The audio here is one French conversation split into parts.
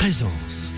présence.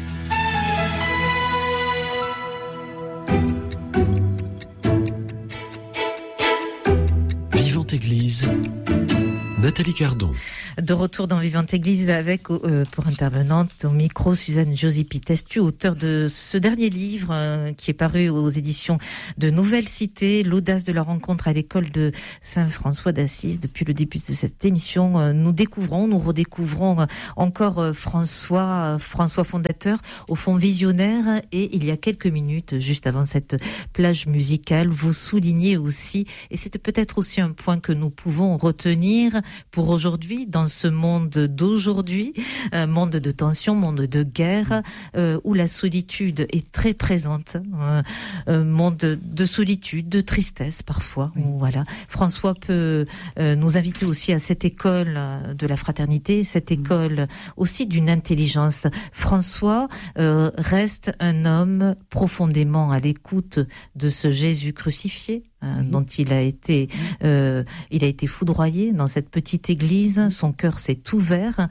Vivante Église, Nathalie Cardon. De retour dans Vivante Église avec, pour intervenante au micro, Suzanne Josie Pitestu, auteure de ce dernier livre qui est paru aux éditions de Nouvelle Cité, l'audace de la rencontre à l'école de Saint-François d'Assise. Depuis le début de cette émission, nous redécouvrons encore François fondateur, au fond visionnaire. Et il y a quelques minutes, juste avant cette plage musicale, vous soulignez aussi, et c'est peut-être aussi un point que nous pouvons retenir pour aujourd'hui, dans ce monde d'aujourd'hui, monde de tension, monde de guerre, où la solitude est très présente, monde de solitude, de tristesse parfois. Voilà. François peut nous inviter aussi à cette école de la fraternité, cette école aussi d'une intelligence. François reste un homme profondément à l'écoute de ce Jésus crucifié, dont il a été foudroyé dans cette petite église. Son cœur s'est ouvert,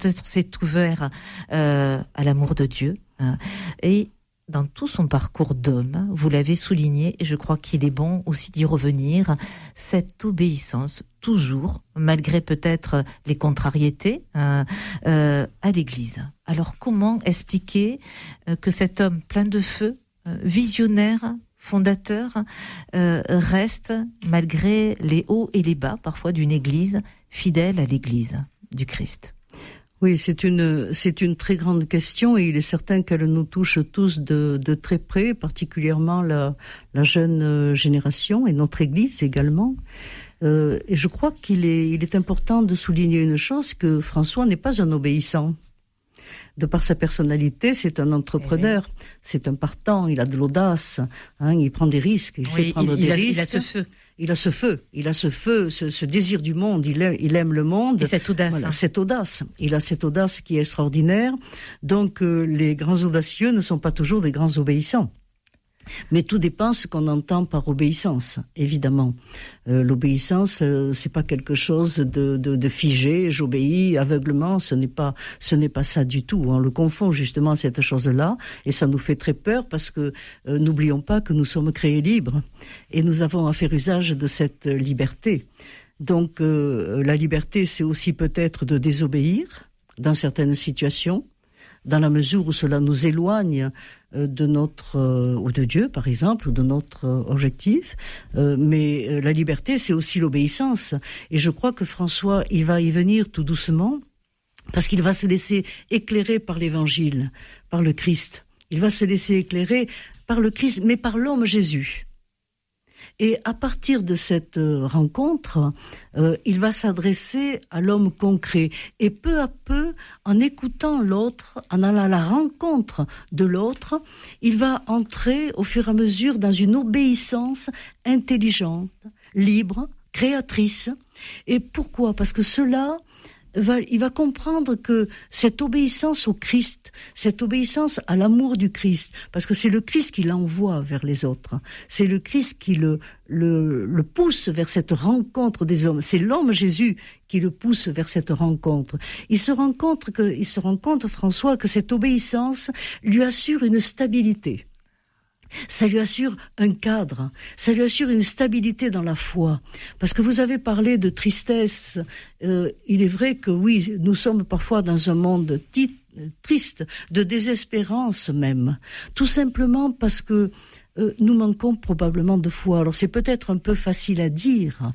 à l'amour de Dieu. Et dans tout son parcours d'homme, vous l'avez souligné, et je crois qu'il est bon aussi d'y revenir, cette obéissance, toujours, malgré peut-être les contrariétés, à l'Église. Alors comment expliquer que cet homme plein de feu, visionnaire, fondateur, reste, malgré les hauts et les bas parfois d'une Église, fidèle à l'Église du Christ? Oui, c'est une très grande question, et il est certain qu'elle nous touche tous de très près, particulièrement la jeune génération et notre Église également. Et je crois qu'il est important de souligner une chose, que François n'est pas un obéissant. De par sa personnalité, c'est un entrepreneur, c'est un partant, il a de l'audace, il prend des risques, il sait prendre des risques. Il a ce feu, ce désir du monde, il aime le monde. Et cette audace. Voilà, cette audace. Il a cette audace qui est extraordinaire. Donc les grands audacieux ne sont pas toujours des grands obéissants. Mais tout dépend ce qu'on entend par obéissance, évidemment. L'obéissance, c'est pas quelque chose de figé. J'obéis aveuglement. Ce n'est pas ça du tout. On le confond justement cette chose-là, et ça nous fait très peur parce que n'oublions pas que nous sommes créés libres et nous avons à faire usage de cette liberté. Donc la liberté, c'est aussi peut-être de désobéir dans certaines situations, dans la mesure où cela nous éloigne de notre ou de Dieu par exemple, ou de notre objectif, mais la liberté, c'est aussi l'obéissance. Et je crois que François, il va y venir tout doucement, parce qu'il va se laisser éclairer par l'Évangile, par le Christ. Il va se laisser éclairer par le Christ, mais par l'homme Jésus. Et à partir de cette rencontre, il va s'adresser à l'homme concret. Et peu à peu, en écoutant l'autre, en allant à la rencontre de l'autre, il va entrer au fur et à mesure dans une obéissance intelligente, libre, créatrice. Et pourquoi ? Parce que il va comprendre que cette obéissance au Christ, cette obéissance à l'amour du Christ, parce que c'est le Christ qui l'envoie vers les autres, c'est le Christ qui le pousse vers cette rencontre des hommes, c'est l'homme Jésus qui le pousse vers cette rencontre. Il se rend compte, François, que cette obéissance lui assure une stabilité. Ça lui assure un cadre, ça lui assure une stabilité dans la foi. Parce que vous avez parlé de tristesse, il est vrai que oui, nous sommes parfois dans un monde triste, de désespérance même, tout simplement parce que nous manquons probablement de foi. Alors c'est peut-être un peu facile à dire,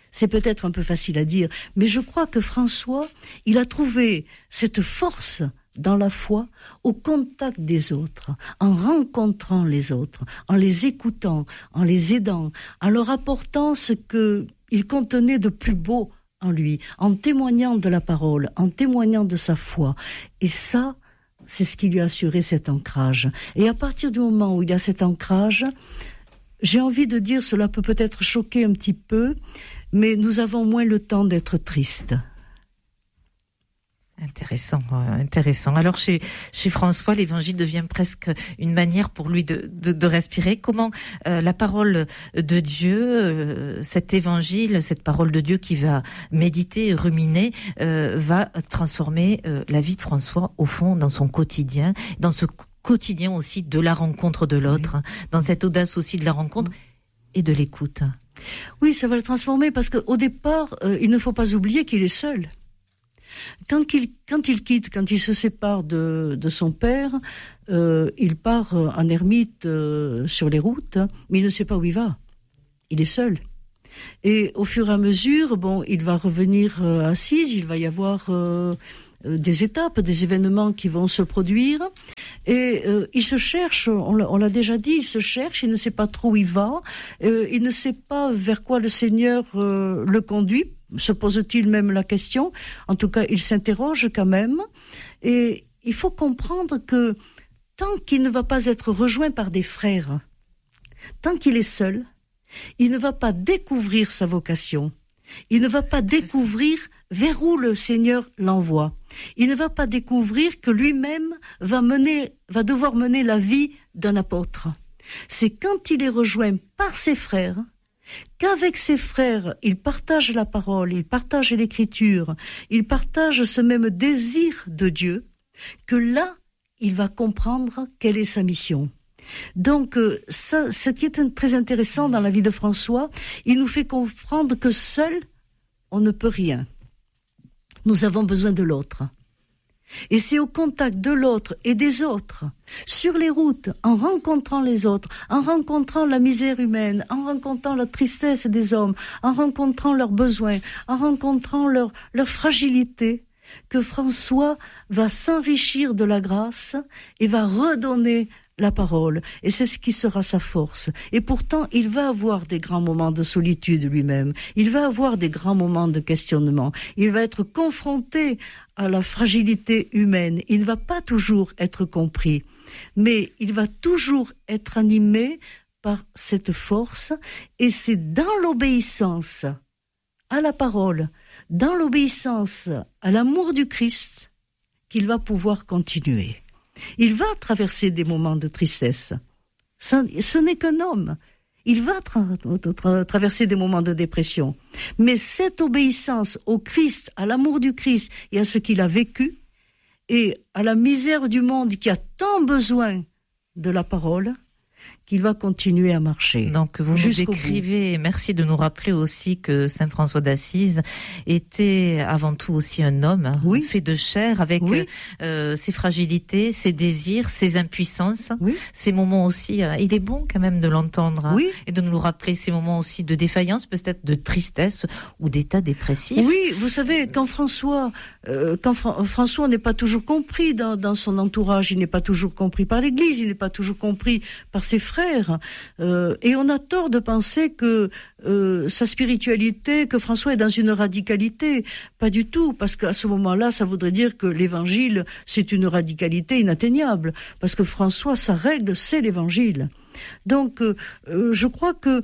mais je crois que François, il a trouvé cette force dans la foi, au contact des autres, en rencontrant les autres, en les écoutant, en les aidant, en leur apportant ce qu'il contenait de plus beau en lui, en témoignant de la parole, en témoignant de sa foi. Et ça, c'est ce qui lui a assuré cet ancrage. Et à partir du moment où il y a cet ancrage, j'ai envie de dire, cela peut peut-être choquer un petit peu, mais nous avons moins le temps d'être tristes. Intéressant. Alors chez François, l'évangile devient presque une manière pour lui de respirer. Comment la parole de Dieu, cet évangile, cette parole de Dieu qui va méditer, ruminer, va transformer la vie de François au fond dans son quotidien, dans ce quotidien aussi de la rencontre de l'autre, dans cette audace aussi de la rencontre et de l'écoute. Oui, ça va le transformer parce qu'au départ, il ne faut pas oublier qu'il est seul. Quand il se sépare de son père, il part en ermite sur les routes, mais il ne sait pas où il va. Il est seul. Et au fur et à mesure, il va revenir à Assise, il va y avoir des étapes, des événements qui vont se produire. Et il se cherche, on l'a déjà dit, il se cherche, il ne sait pas trop où il va, il ne sait pas vers quoi le Seigneur le conduit. Se pose-t-il même la question? En tout cas, il s'interroge quand même. Et il faut comprendre que tant qu'il ne va pas être rejoint par des frères, tant qu'il est seul, il ne va pas découvrir sa vocation. Il ne va pas découvrir vers où le Seigneur l'envoie. Il ne va pas découvrir que lui-même va devoir mener la vie d'un apôtre. C'est quand il est rejoint par ses frères, qu'avec ses frères, il partage la parole, il partage l'écriture, il partage ce même désir de Dieu, que là, il va comprendre quelle est sa mission. Donc, ça, ce qui est très intéressant dans la vie de François, il nous fait comprendre que seul, on ne peut rien. Nous avons besoin de l'autre. Et c'est au contact de l'autre et des autres, sur les routes, en rencontrant les autres, en rencontrant la misère humaine, en rencontrant la tristesse des hommes, en rencontrant leurs besoins, en rencontrant leur fragilité, que François va s'enrichir de la grâce et va redonner la parole. Et c'est ce qui sera sa force. Et pourtant, il va avoir des grands moments de solitude lui-même. Il va avoir des grands moments de questionnement. Il va être confronté à la fragilité humaine. Il ne va pas toujours être compris. Mais il va toujours être animé par cette force. Et c'est dans l'obéissance à la parole, dans l'obéissance à l'amour du Christ, qu'il va pouvoir continuer. Il va traverser des moments de tristesse. Ce n'est qu'un homme. Il va traverser des moments de dépression. Mais cette obéissance au Christ, à l'amour du Christ et à ce qu'il a vécu, et à la misère du monde qui a tant besoin de la parole, qu'il va continuer à marcher. Donc vous nous décrivez, merci de nous rappeler aussi que Saint François d'Assise était avant tout aussi un homme, fait de chair, avec ses fragilités, ses désirs, ses impuissances, ces moments aussi, il est bon quand même de l'entendre, et de nous rappeler ces moments aussi de défaillance, peut-être de tristesse ou d'état dépressif. Oui, vous savez, quand François n'est pas toujours compris dans son entourage, il n'est pas toujours compris par l'Église, il n'est pas toujours compris par ses frères, et on a tort de penser que sa spiritualité, que François est dans une radicalité. Pas du tout, parce qu'à ce moment-là, ça voudrait dire que l'évangile, c'est une radicalité inatteignable, parce que François, sa règle, c'est l'évangile. Donc, je crois que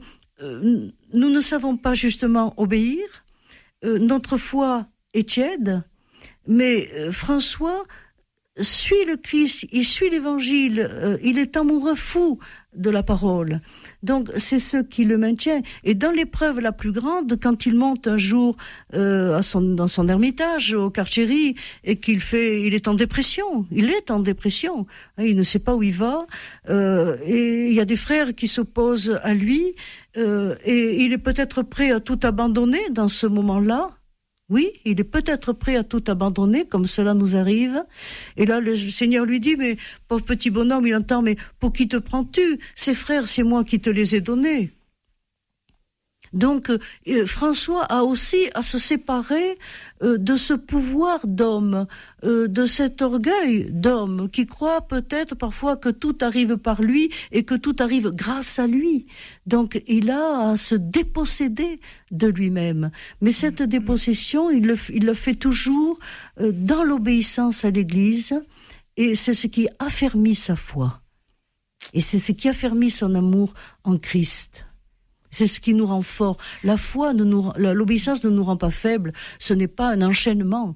nous ne savons pas justement obéir, notre foi est tiède, mais François suit le Christ, il suit l'évangile, il est amoureux fou de la parole. Donc c'est ce qui le maintient. Et dans l'épreuve la plus grande, quand il monte un jour dans son ermitage au Carceri et il est en dépression. Il est en dépression. Il ne sait pas où il va. Et il y a des frères qui s'opposent à lui. Et il est peut-être prêt à tout abandonner dans ce moment-là. Oui, il est peut-être prêt à tout abandonner, comme cela nous arrive. Et là, le Seigneur lui dit, mais pauvre petit bonhomme, il entend, mais pour qui te prends-tu? Ces frères, c'est moi qui te les ai donnés. Donc, François a aussi à se séparer de ce pouvoir d'homme, de cet orgueil d'homme qui croit peut-être parfois que tout arrive par lui et que tout arrive grâce à lui. Donc, il a à se déposséder de lui-même. Mais cette dépossession, il le fait toujours dans l'obéissance à l'Église, et c'est ce qui affermit sa foi. Et c'est ce qui affermit son amour en Christ. C'est ce qui nous rend forts. La foi, l'obéissance ne nous rend pas faibles. Ce n'est pas un enchaînement.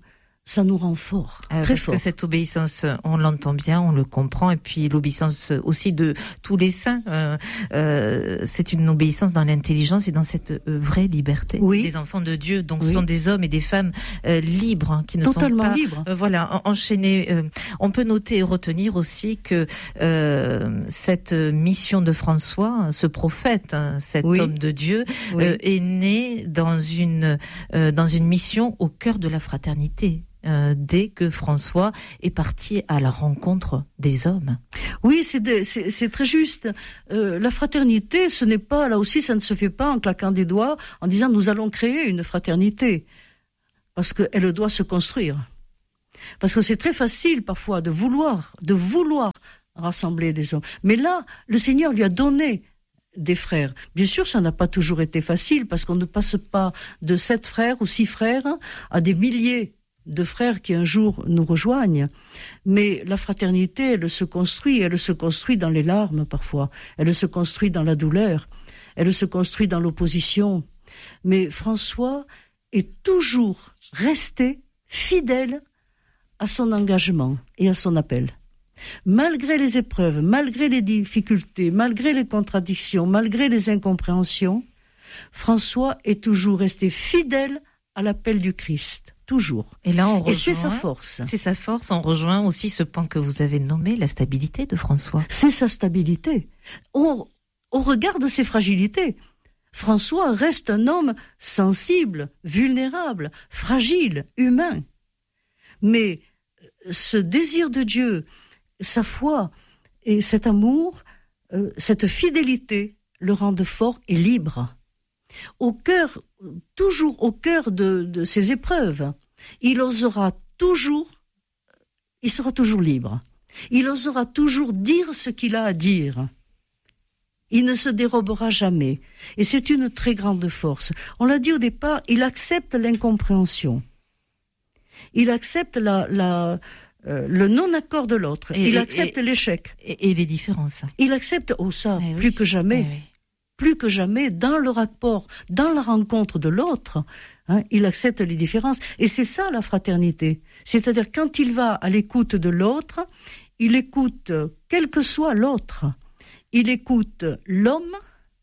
ça nous rend fort, très parce fort. Que cette obéissance, on l'entend bien, on le comprend, et puis l'obéissance aussi de tous les saints, c'est une obéissance dans l'intelligence et dans cette vraie liberté des enfants de Dieu. Donc ce sont des hommes et des femmes libres, qui ne totalement sont pas libres. Enchaînés. On peut noter et retenir aussi que cette mission de François, ce prophète, cet homme de Dieu, est né dans une mission au cœur de la fraternité. Dès que François est parti à la rencontre des hommes. Oui, c'est très juste. La fraternité, ce n'est pas, là aussi, ça ne se fait pas en claquant des doigts, en disant nous allons créer une fraternité, parce qu'elle doit se construire. Parce que c'est très facile parfois de vouloir rassembler des hommes. Mais là, le Seigneur lui a donné des frères. Bien sûr, ça n'a pas toujours été facile, parce qu'on ne passe pas de 7 frères ou 6 frères à des milliers de frères qui un jour nous rejoignent. Mais la fraternité, elle se construit dans les larmes parfois, elle se construit dans la douleur, elle se construit dans l'opposition. Mais François est toujours resté fidèle à son engagement et à son appel. Malgré les épreuves, malgré les difficultés, malgré les contradictions, malgré les incompréhensions, François est toujours resté fidèle à l'appel du Christ, toujours. Et là, et c'est sa force. C'est sa force. On rejoint aussi ce point que vous avez nommé, la stabilité de François. C'est sa stabilité. Au regard de ses fragilités, François reste un homme sensible, vulnérable, fragile, humain. Mais ce désir de Dieu, sa foi et cet amour, cette fidélité le rendent fort et libre. Toujours au cœur de ses épreuves, il sera toujours libre. Il osera toujours dire ce qu'il a à dire. Il ne se dérobera jamais. Et c'est une très grande force. On l'a dit au départ, il accepte l'incompréhension. Il accepte le non-accord de l'autre. Il accepte l'échec. Et les différences. Il accepte, plus que jamais. Plus que jamais, dans le rapport, dans la rencontre de l'autre, il accepte les différences. Et c'est ça la fraternité. C'est-à-dire, quand il va à l'écoute de l'autre, il écoute, quel que soit l'autre, il écoute l'homme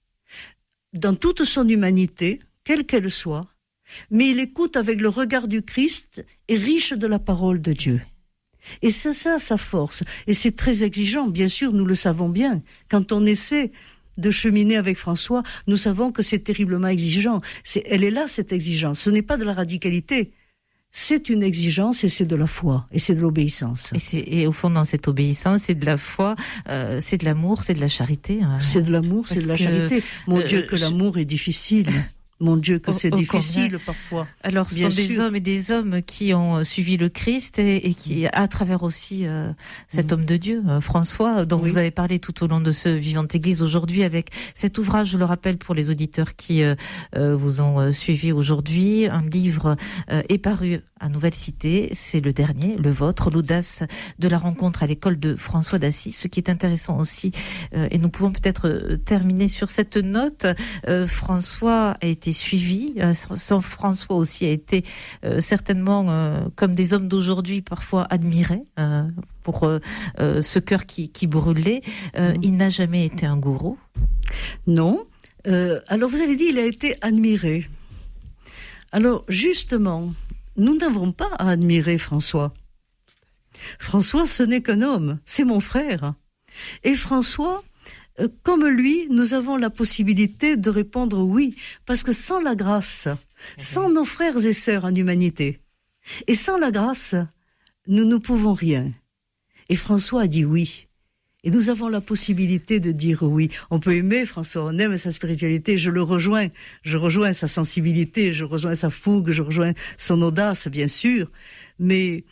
dans toute son humanité, quelle qu'elle soit, mais il écoute avec le regard du Christ et riche de la parole de Dieu. Et c'est ça sa force. Et c'est très exigeant, bien sûr, nous le savons bien. Quand on essaie de cheminer avec François, nous savons que c'est terriblement exigeant. Elle est là, cette exigence. Ce n'est pas de la radicalité. C'est une exigence et c'est de la foi et c'est de l'obéissance. Et au fond, dans cette obéissance, c'est de la foi, c'est de l'amour, c'est de la charité. C'est de l'amour, c'est de la charité. Mon Dieu, que l'amour est difficile. Mon Dieu, que c'est difficile parfois. Alors, ce sont des hommes et des hommes qui ont suivi le Christ et qui, à travers aussi cet homme de Dieu, François, dont vous avez parlé tout au long de ce Vivante Église aujourd'hui, avec cet ouvrage, je le rappelle pour les auditeurs qui vous ont suivi aujourd'hui, un livre est paru à Nouvelle Cité, c'est le dernier, le vôtre, l'audace de la rencontre à l'école de François d'Assise. Ce qui est intéressant aussi, et nous pouvons peut-être terminer sur cette note, François a été suivi. François aussi a été certainement, comme des hommes d'aujourd'hui, parfois admiré pour ce cœur qui brûlait. Il n'a jamais été un gourou. Non. Alors vous avez dit, il a été admiré. Alors justement, nous n'avons pas à admirer François. François, ce n'est qu'un homme, c'est mon frère. Et François, comme lui, nous avons la possibilité de répondre oui, parce que sans la grâce, sans nos frères et sœurs en humanité, et sans la grâce, nous ne pouvons rien. Et François a dit oui. Et nous avons la possibilité de dire oui. On peut aimer François, on aime sa spiritualité, je rejoins sa sensibilité, je rejoins sa fougue, je rejoins son audace, bien sûr. Mais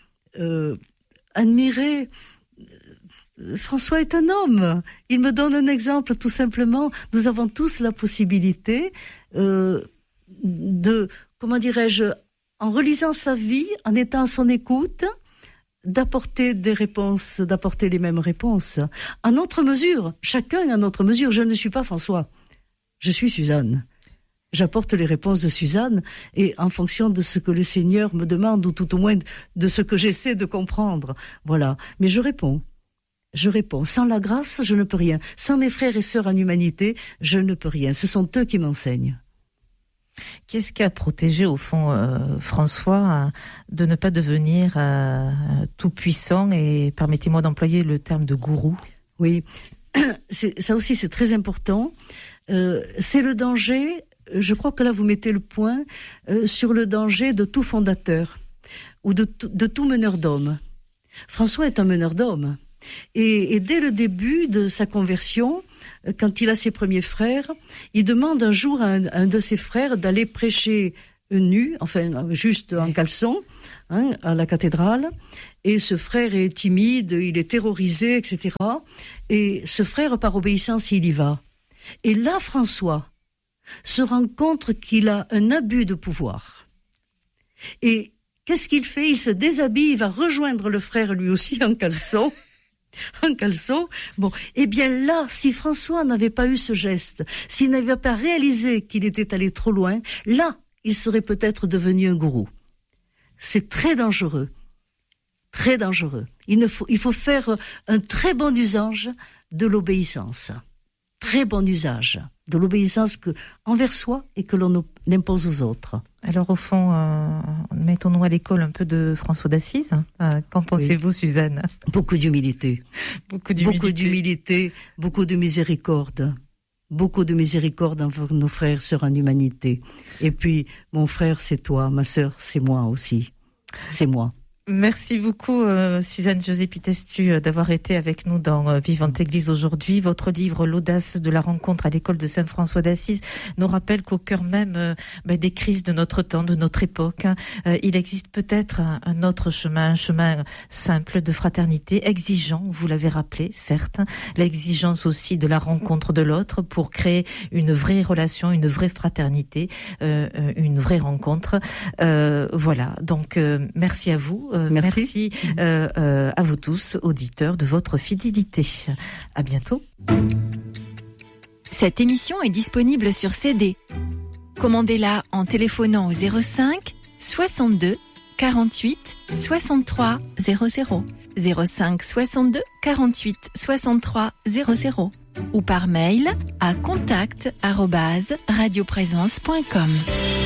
admirer... François est un homme. Il me donne un exemple, tout simplement. Nous avons tous la possibilité de, comment dirais-je, en relisant sa vie, en étant à son écoute, d'apporter des réponses, d'apporter les mêmes réponses. À notre mesure, chacun à notre mesure. Je ne suis pas François, je suis Suzanne. j'apporte les réponses de Suzanne et en fonction de ce que le Seigneur me demande ou tout au moins de ce que j'essaie de comprendre. Voilà. Mais je réponds. Sans la grâce, je ne peux rien. Sans mes frères et sœurs en humanité, je ne peux rien. Ce sont eux qui m'enseignent. Qu'est-ce qui a protégé au fond François de ne pas devenir tout puissant et permettez-moi d'employer le terme de gourou? Oui, ça aussi c'est très important. C'est le danger. Je crois que là vous mettez le point sur le danger de tout fondateur ou de tout meneur d'hommes. François est un meneur d'hommes et dès le début de sa conversion, quand il a ses premiers frères, il demande un jour à un de ses frères d'aller prêcher nu, enfin juste en caleçon, à la cathédrale. Et ce frère est timide, il est terrorisé, etc. Et ce frère, par obéissance, il y va. Et là, François se rend compte qu'il a un abus de pouvoir. Et qu'est-ce qu'il fait? Il se déshabille, il va rejoindre le frère lui aussi en caleçon. Bon, eh bien là, si François n'avait pas eu ce geste, s'il n'avait pas réalisé qu'il était allé trop loin, là, il serait peut-être devenu un gourou. C'est très dangereux. Très dangereux. Il faut faire un très bon usage de l'obéissance. Très bon usage de l'obéissance envers soi et que l'on impose aux autres. Alors au fond, mettons-nous à l'école un peu de François d'Assise. Qu'en pensez-vous, Suzanne? Beaucoup d'humilité. Beaucoup de miséricorde. Beaucoup de miséricorde envers nos frères et sœurs en humanité. Et puis, mon frère, c'est toi, ma sœur, c'est moi aussi. C'est moi. Merci beaucoup, Suzanne José-Pitestu, d'avoir été avec nous dans Vivante Église aujourd'hui. Votre livre, L'audace de la rencontre à l'école de Saint-François d'Assise, nous rappelle qu'au cœur même des crises de notre temps, de notre époque, il existe peut-être un autre chemin, un chemin simple de fraternité, exigeant, vous l'avez rappelé, certes, l'exigence aussi de la rencontre de l'autre pour créer une vraie relation, une vraie fraternité, une vraie rencontre. Voilà, donc merci à vous. Merci à vous tous, auditeurs, de votre fidélité. À bientôt. Cette émission est disponible sur CD. Commandez-la en téléphonant au 05 62 48 63 00. 05 62 48 63 00 ou par mail à contact@radioprésence.com.